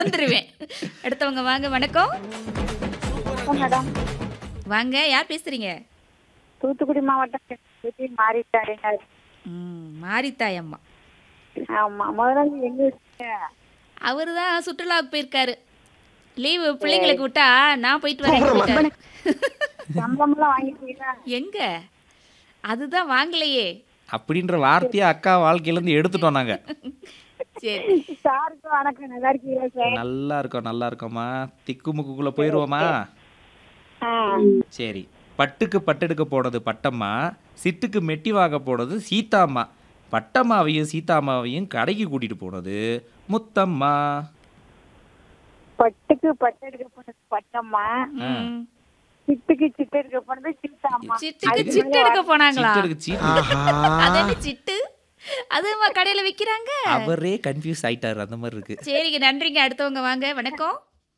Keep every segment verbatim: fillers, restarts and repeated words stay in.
வந்துருவேன். அடுத்தவங்க வாங்க. வணக்கம். மேடம். வாங்க. யார் பேசுறீங்க? தூத்துக்குடி மாவட்டம் மாறிட்டாருங்க. ம். மாரித்தாய் அம்மா. ஆமா. முதல்ல எங்க அவரு தான் சுற்றுலாவுக்கு போயிருக்காரு. லீவு பிள்ளைங்களுக்கு விட்டா நான் போயிட்டு வரேன் போயிட்டாரு. சம்பளம்லாம் வாங்கிட்டீங்களா? எங்க? அதுதான் வாங்கலையே. அப்படின்ற வார்த்தையை அக்கா வாழ்க்கையிலேருந்து எடுத்துட்டோம் நாங்க. சரி. சாருக்கு வணக்கம். நல்லா இருக்கீங்களா சார்? நல்லா இருக்கோம் நல்லா இருக்கோம்மா. திக்குமுக்குக்குள்ள போயிடுவோமா? ஆ. சரி. பட்டுக்கு பட்டெடுக்க போனது பட்டம்மா, சிட்டுக்கு மெட்டி வாங்க போனது சீதாம்மா, பட்டம்மாவையும் சீதாம்மாவையும் கடைக்கு கூட்டிட்டு போனது முத்தம்மா. பட்டுக்கு பட்டு எடுக்க போனது பட்டம்மா, ம். சிட்டுக்கு சிட்டு எடுக்க போனது சீதாம்மா. சிட்டுக்கு சிட்டு எடுக்க போனாங்களா? சிட்டுக்கு சீட்டு. அது என்ன சிட்டு? அதுமா கடையில விக்கிறாங்க. அவரே கன்ஃபியூஸ் ஆயிட்டாரு. அந்த மாதிரி இருக்கு. சரிங்க. நன்றிங்க. அடுத்தவங்க வாங்க. வணக்கம்.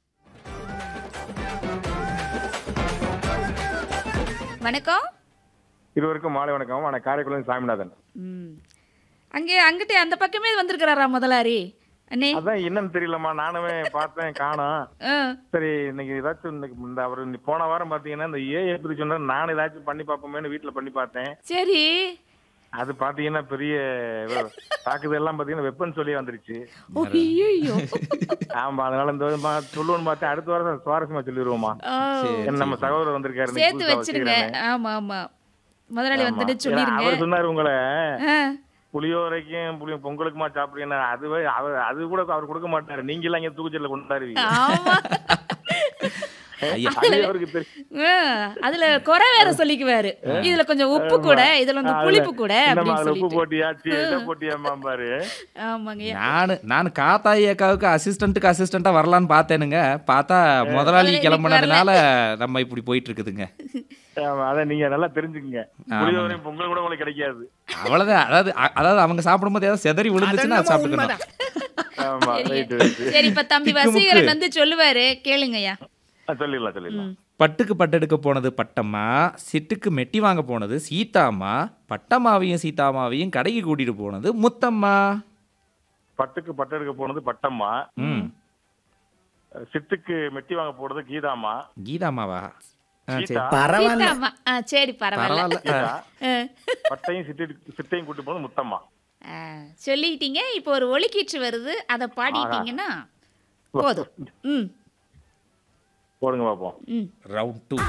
வணக்கம். இருவருக்கும் மாலை வணக்கம். நான் காரைக்குளம் சாமிநாதன். ம். அங்கே அங்கிட்ட அந்த பக்கமே வந்திருக்கிறாரா முதலாரி? அண்ணே. அதான் என்னன்னு தெரியலம்மா, நானுமே பார்த்தேன் காணோம். ஆ. சரி, இன்னைக்கு ஏதாச்சும் இன்னைக்கு இந்த அவர் போன வாரம் பாத்தீங்கன்னா இந்த ஏ எப்படி சொன்னார், நான் ஏதாச்சும் பண்ணி பார்ப்போமேனு வீட்டுல பண்ணி பார்த்தேன். சரி. அது பாத்தீங்கன்னா பெரிய தாக்குதல் எல்லாம் பாத்தீங்கன்னா வெப்பன் சொல்லி வந்துருச்சு. ஐயோ. ஆமா, அதனால இந்த வாரம் பா- சொல்லுவோம்னு பார்த்தேன். அடுத்த வாரம் சுவாரஸ்யமா சொல்லிடுவோமா? ஆ. ஏன்னா நம்ம சகோதரர் வந்திருக்காரு இன்னைக்கு சேர்த்து புதுசா வச்சிருங்க. வச்சுக்கிறேன்னு. ஆமா ஆமா. முதலாளி ஆமா. வந்துட்டு ஏன்னா சொல்லிருங்க. அவர் சொன்னாரு உங்களை ஆ. புளியோரைக்கும் புளிய பொங்கலுக்குமா சாப்பிடுறீங்க. அதுவே அவர் அது கூட அவர் கொடுக்க மாட்டாரு. நீங்க எல்லாம் இங்க தூக்குச்சல்ல கொண்டாடுவீங்க. ஆமா. ஐயா. அது அவருக்கு தெரியும். ஆ, அதுல குறை வேற சொல்லிக்குவாரு. இதுல கொஞ்சம் உப்பு கூட, இதுல வந்து புளிப்பு கூட என்னம்மா அப்படின்னு அதுல உப்பு சொல்லிட்டு. போட்டியா சி- இதை போட்டியாம்மா பாரு. ஆமாங்கய்யா. நானு நான் காத்தாயி அக்காவுக்கு அசிஸ்டன்ட்டுக்கு அசிஸ்டண்டா வரலான்னு பார்த்தேனுங்க. பார்த்தா முதலாளி முதலாளி கிளம்புனதுனால நம்ம இப்படி போயிட்டு இருக்குதுங்க. ஆமா, அத நீங்க நல்லா தெரிஞ்சுக்குங்க. ஆமாங்க. புளியோரையும் பொங்கல் கூட உங்களுக்கு கிடைக்காது. அவ்வளவுதான். அதாவது அ- அதாவது அவங்க சாப்பிடும்போது ஏதாவது செதறி விழுந்துச்சுன்னா அது சாப்பிட்டுக்கணும். ஆமா, சரிங்க. Right right. சரி, இப்ப தம்பி திக்குமுக்கு. வசீகரன் வந்து சொல்லுவாரு, கேளுங்கய்யா. சொல்லிடலாம் சொல்லிடலாம். ம். பட்டுக்கு பட்டெடுக்க போனது பட்டம்மா, சிட்டுக்கு மெட்டி வாங்க போனது சீதாம்மா, பட்டம்மாவையும் சீதாமாவையும் கடைக்கு கூட்டிட்டு போனது முத்தம்மா. பட்டுக்கு பட்டெடுக்க போனது பட்டம்மா, ம். சிட்டுக்கு மெட்டி வாங்க போனது கீதாம்மா. கீதாம்மாவா? ஆ, சரி. கீதா, சீதாம்மா. ஆ, சரி பரவாயில்ல. பரவாயில்ல. கீதா, ஆ. பட்டையும் சிட்டு சிட்டையும் கூட்டி போனது முத்தம்மா. ஆ, சொல்லிட்டீங்க. இப்போ ஒரு ஒலிக்கீற்று வருது, அதை பாடிட்டீங்கன்னா போதும். ம். போடுங்க பாப்போம். ம். Round two.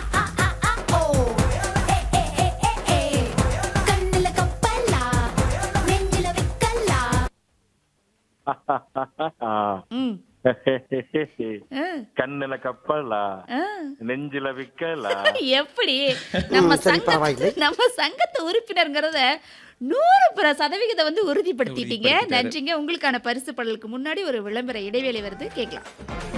ம். ஆ. கண்ணுல கப்பலா ஆ. நெஞ்சில விக்கலா. எப்படி நம்ம சங்க நம்ம சங்கத்து உறுப்பினர்ங்கிறத நூறு பிர- சதவிகிதம் வந்து உறுதிப்படுத்திட்டீங்க. உறுதிப்படுத்திட்டாரு. நன்றிங்க. உங்களுக்கான பரிசு படலுக்கு முன்னாடி ஒரு விளம்பர இடைவேளை வருது, கேட்கலாம்.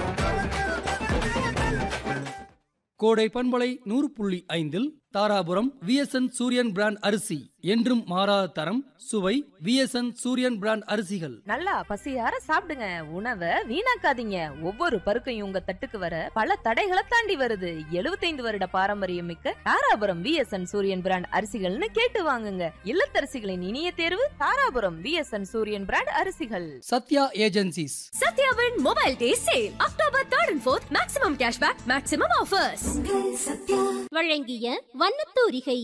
கோடை பண்பலை நூறு புள்ளி ஐந்தில் தாராபுரம் விஎஸ்என் சூரியன் பிராண்ட் அரிசி என்றும் மாறாத தரம் சுவை. விஎஸ்என் சூரியன் பிராண்ட் அரிசிகள். நல்லா பசியார சாப்பிடுங்க, உணவை வீணாக்காதீங்க. ஒவ்வொரு பருக்கையும் உங்க தட்டுக்கு வர பல தடைகளை தாண்டி வருது. எழுபத்தைந்து வருட பாரம்பரியம் மிக்க தாராபுரம் விஎஸ்என் சூரியன் பிராண்ட் அரிசிகள்னு கேட்டு வாங்குங்க. இல்லத்தரசிகளின் இனிய தேர்வு தாராபுரம் விஎஸ்என் சூரியன் பிராண்ட் அரிசிகள். Sathya agencies. சத்யாவின் mobile day sale October third and fourth. Maximum cashback, maximum offers. வழங்கிய வண்ணத்தூரிகை.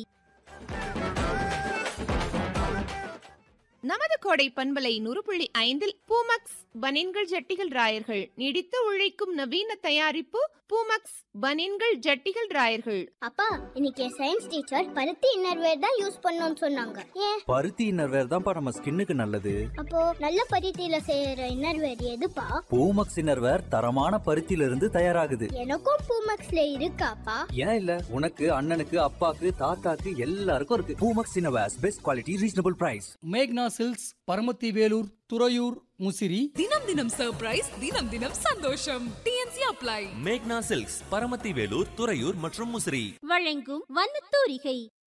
நமது கோடை பண்பலை நூறு புள்ளி ஐந்தில் பூமக்ஸ் பனின்கள் ஜட்டிகள் ராயர்கள் நீடித்து உழைக்கும் நவீன தயாரிப்பு பூமக்ஸ் பனின்கள் ஜட்டிகள் ராயர்கள். அப்பா, இன்னைக்கு சயின்ஸ் டீச்சர் பருத்தி இன்னர்வேர் தான் யூஸ் பண்ணணும்னு சொன்னாங்க. ஏன்? பருத்தி இன்னர்வேர் தான்ப்பா நம்ம ஸ்கின்னுக்கு நல்லது. அப்போ நல்ல பருத்தியில செய்யற இன்னர்வேர் எதுப்பா? பூமக்ஸ் இன்னர்வேர் தரமான பருத்தியில இருந்து தயாராகுது. எனக்கும் பூமக்ஸ்ல இருக்காப்பா? ஏன் இல்ல, உனக்கு அண்ணனுக்கு அப்பாக்கு தாத்தாக்கு எல்லாருக்கும் இருக்கு. Poomex innerwear best quality reasonable price. மேக்னா சில்க்ஸ் பரமத்தி வேலூர் துறையூர் முசிறி. தினம் தினம் சர்ப்ரைஸ், தினம் தினம் சந்தோஷம். DNC apply. மேக்னா சில்க்ஸ் பரமத்தி வேலூர் துறையூர் மற்றும் முசிறி வழங்கும் வண்ணத்தூரிகை.